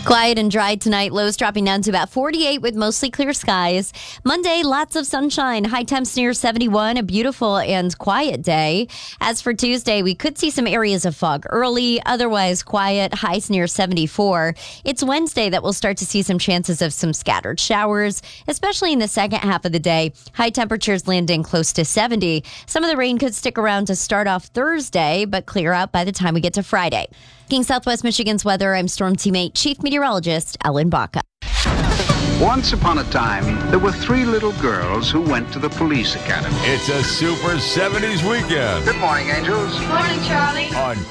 Quiet and dry tonight. Lows dropping down to about 48 with mostly clear skies. Monday, lots of sunshine. High temps near 71. A beautiful and quiet day. As for Tuesday, we could see some areas of fog early. Otherwise, quiet. Highs near 74. It's Wednesday that we'll start to see some chances of some scattered showers, especially in the second half of the day. High temperatures landing close to 70. Some of the rain could stick around to start off Thursday, but clear out by the time we get to Friday. King Southwest Michigan's weather, I'm Storm Teammate Chief Meteorologist Ellen Baca. Once upon a time, there were three little girls who went to the police academy. It's a Super 70s weekend. Good morning, angels. Good morning, Charlie. On